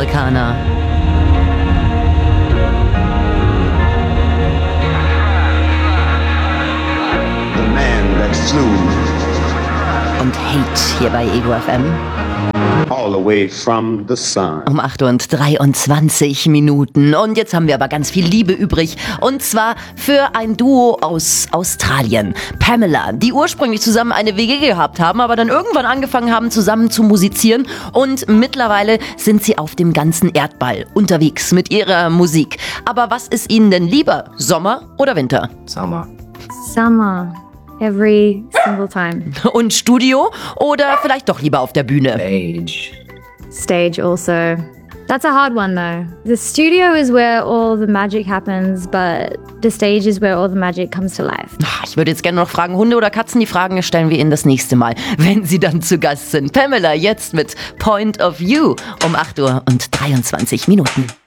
Volcana. The man that flew Und Hate hier bei Ego FM. all the way from the sun. Um 8:23 Minuten. Und jetzt haben wir aber ganz viel Liebe übrig. Und zwar für ein Duo aus Australien. Pamela, die ursprünglich zusammen eine WG gehabt haben, aber dann irgendwann angefangen haben, zusammen zu musizieren. Und mittlerweile sind sie auf dem ganzen Erdball unterwegs mit ihrer Musik. Aber was ist ihnen denn lieber? Sommer oder Winter? Summer. Summer. Every single time. Und Studio oder vielleicht doch lieber auf der Bühne? Age. Stage also. That's a hard one though. The studio is where all the magic happens, but the stage is where all the magic comes to life. Ich würde jetzt gerne noch fragen, Hunde oder Katzen? Die Fragen stellen wir Ihnen das nächste Mal, wenn Sie dann zu Gast sind. Pamela jetzt mit Point of View um 8:23 Minuten.